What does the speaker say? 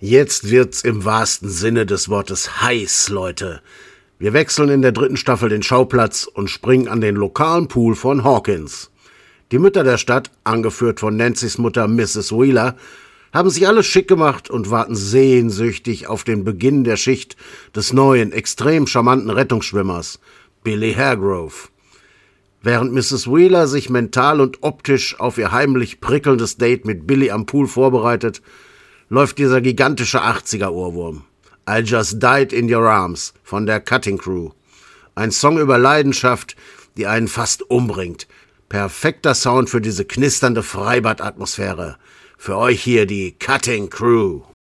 Jetzt wird's im wahrsten Sinne des Wortes heiß, Leute. Wir wechseln in der 3. Staffel den Schauplatz und springen an den lokalen Pool von Hawkins. Die Mütter der Stadt, angeführt von Nancys Mutter Mrs. Wheeler, haben sich alle schick gemacht und warten sehnsüchtig auf den Beginn der Schicht des neuen, extrem charmanten Rettungsschwimmers, Billy Hargrove. Während Mrs. Wheeler sich mental und optisch auf ihr heimlich prickelndes Date mit Billy am Pool vorbereitet, läuft dieser gigantische 80er-Ohrwurm. I Just Died in Your Arms von der Cutting Crew. Ein Song über Leidenschaft, die einen fast umbringt. Perfekter Sound für diese knisternde Freibad-Atmosphäre. Für euch hier die Cutting Crew.